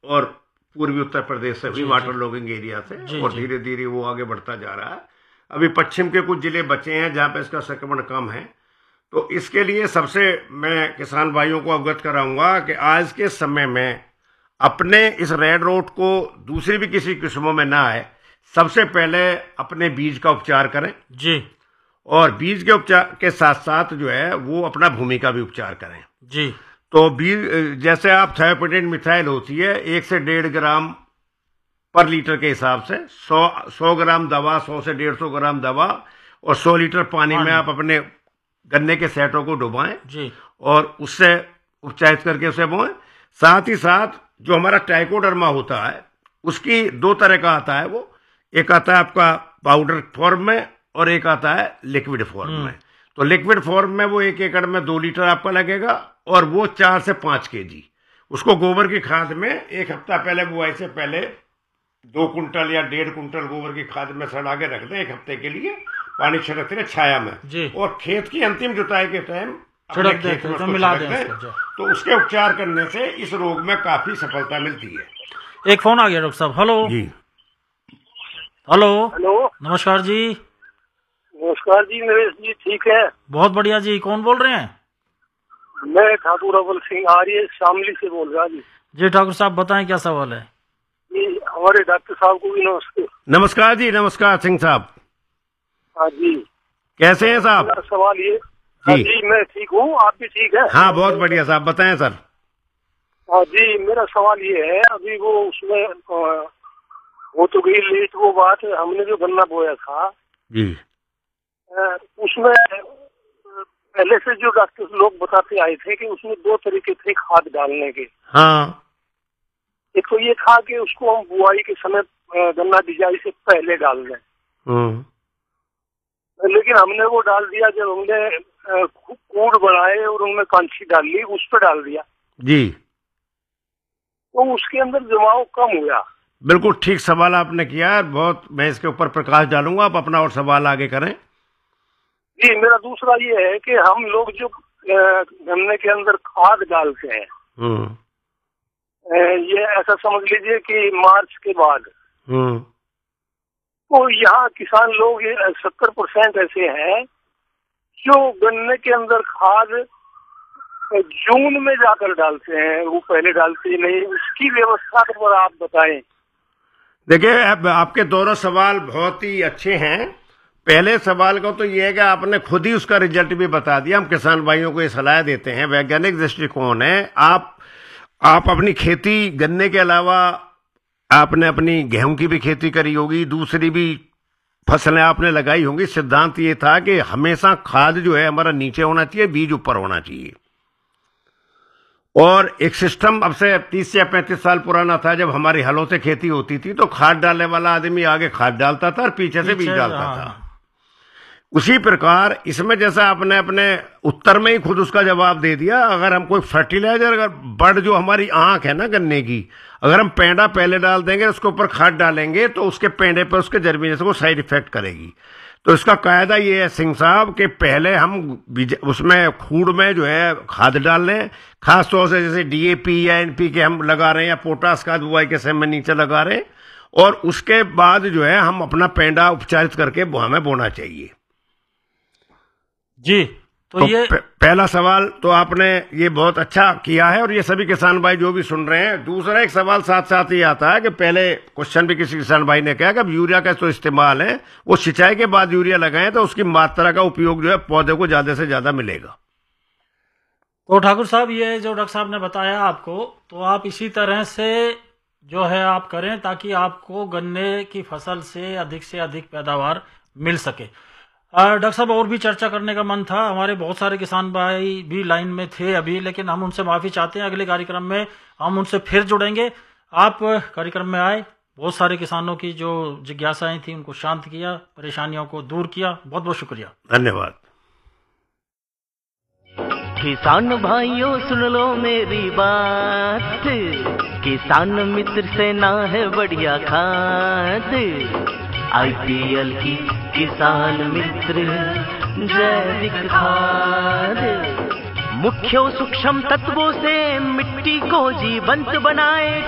और पूर्वी उत्तर प्रदेश से भी वाटर लॉगिंग एरिया से, और धीरे धीरे वो आगे बढ़ता जा रहा है। अभी पश्चिम के कुछ जिले बचे हैं जहां पे इसका संक्रमण कम है। तो इसके लिए सबसे मैं किसान भाइयों को अवगत कराऊंगा कि आज के समय में अपने इस रेड रोट को दूसरी भी किसी किस्मों में ना आए, सबसे पहले अपने बीज का उपचार करें जी, और बीज के उपचार के साथ साथ जो है वो अपना भूमि का भी उपचार करें जी। तो बीज जैसे आप थायोपेटेट मिथाइल होती है 1 से 1.5 ग्राम पर लीटर के हिसाब से 100 ग्राम दवा, 100 से 150 ग्राम दवा और 100 लीटर पानी में आप अपने गन्ने के सेटों को डुबाएं जी, और उससे उपचारित करके उसे बोएं। साथ ही साथ जो हमारा ट्राइकोडर्मा होता है उसकी 2 तरह का आता है, वो एक आता है आपका पाउडर फॉर्म में और एक आता है लिक्विड फॉर्म में। तो लिक्विड फॉर्म में वो 1 एकड़ में 2 लीटर आपका लगेगा, और वो 4 से 5 केजी उसको गोबर की खाद में 1 हफ्ता पहले बुआई से पहले 2 कुंटल या 1.5 कुंटल गोबर की खाद में सड़ा के रख दें 1 हफ्ते के लिए, पानी छिड़कते रहे छाया में जी, और खेत की अंतिम जुताई के टाइम छिड़क दें तो मिला दें। तो उसके उपचार करने से इस रोग में काफी सफलता मिलती है। एक फोन आ गया डॉक्टर साहब। हेलो जी, हेलो नमस्कार जी। नमस्कार जी, नरेश जी ठीक है? बहुत बढ़िया जी, कौन बोल रहे हैं? मैं ठाकुर अव्वल सिंह आर्य शामली से बोल रहा जी। जी ठाकुर साहब बताएं क्या सवाल है? जी हमारे डॉक्टर साहब को भी नमस्ते। नमस्कार जी, नमस्कार सिंह साहब। हाँ जी, कैसे हैं साहब? मेरा सवाल ये जी, मैं ठीक हूँ, आप भी ठीक है? हाँ बहुत बढ़िया साहब, बताएं सर। हाँ जी, मेरा सवाल ये है, अभी वो उसमें वो तो गई लेट वो बात, हमने जो गन्ना बोया था जी उसमें पहले से जो डॉक्टर लोग बताते आए थे कि उसमें 2 तरीके थे खाद डालने के। हाँ, एक तो ये था कि उसको हम बुआई के समय गन्ना बिजाई से पहले डाल दें, लेकिन हमने वो डाल दिया जब हमने कूड़ बनाए और उनमें कांची डाल ली, उस पर डाल दिया जी, तो उसके अंदर जमाव कम हुआ। बिल्कुल ठीक सवाल आपने किया, बहुत मैं इसके ऊपर प्रकाश डालूंगा, आप अपना और सवाल आगे करें। जी मेरा दूसरा ये है कि हम लोग जो गन्ने के अंदर खाद डालते हैं, ये ऐसा समझ लीजिए कि मार्च के बाद, तो यहाँ किसान लोग 70% ऐसे हैं जो गन्ने के अंदर खाद जून में जाकर डालते हैं, वो पहले डालते नहीं। उसकी व्यवस्था पर आप बताएं। देखिए आपके दोनों सवाल बहुत ही अच्छे हैं। पहले सवाल का तो ये है कि आपने खुद ही उसका रिजल्ट भी बता दिया। हम किसान भाइयों को ये सलाह देते हैं, वैज्ञानिक दृष्टिकोण है। आप अपनी खेती गन्ने के अलावा आपने अपनी गेहूं की भी खेती करी होगी, दूसरी भी फसलें आपने लगाई होंगी। सिद्धांत ये था कि हमेशा खाद जो है हमारा नीचे होना चाहिए, बीज ऊपर होना चाहिए। और एक सिस्टम अब से 30 या 35 साल पुराना था, जब हमारी हलों से खेती होती थी तो खाद डालने वाला आदमी आगे खाद डालता था और पीछे से बीज डालता था। उसी प्रकार इसमें जैसा आपने अपने उत्तर में ही खुद उसका जवाब दे दिया। अगर हम कोई फर्टिलाइजर, अगर बड़ जो हमारी आंख है ना गन्ने की, अगर हम पेंडा पहले डाल देंगे, उसके ऊपर खाद डालेंगे, तो उसके पेंडे पर उसके जर्मिनेशन को साइड इफेक्ट करेगी। तो इसका कायदा ये है सिंह साहब कि पहले हम उसमें खूड़ में जो है खाद डाल लें, खासतौर से जैसे DAP या NPK हम लगा रहे हैं, या पोटास खाद बुआई के समय में नीचे लगा रहे हैं, और उसके बाद जो है हम अपना पेंडा उपचारित करके हमें बोना चाहिए जी। तो ये पहला सवाल तो आपने ये बहुत अच्छा किया है, और ये सभी किसान भाई जो भी सुन रहे हैं। दूसरा एक सवाल साथ साथ ये आता है कि पहले क्वेश्चन भी किसी किसान भाई ने कहा कि अब यूरिया का तो इस्तेमाल है, वो सिंचाई के बाद यूरिया लगाएं तो उसकी मात्रा का उपयोग जो है पौधे को ज्यादा से ज्यादा मिलेगा। तो ठाकुर साहब ये जो डॉक्टर साहब ने बताया आपको, तो आप इसी तरह से जो है आप करें ताकि आपको गन्ने की फसल से अधिक पैदावार मिल सके। डॉक्टर साहब और भी चर्चा करने का मन था, हमारे बहुत सारे किसान भाई भी लाइन में थे अभी, लेकिन हम उनसे माफी चाहते हैं। अगले कार्यक्रम में हम उनसे फिर जुड़ेंगे। आप कार्यक्रम में आए, बहुत सारे किसानों की जो जिज्ञासाएं थी उनको शांत किया, परेशानियों को दूर किया। बहुत बहुत शुक्रिया, धन्यवाद। किसान भाइयों सुन लो मेरी बात, किसान मित्र सेना है बढ़िया खाद, IPL की किसान मित्र जैविक खाद, मुख्य सूक्ष्म तत्वों से मिट्टी को जीवंत बनाए।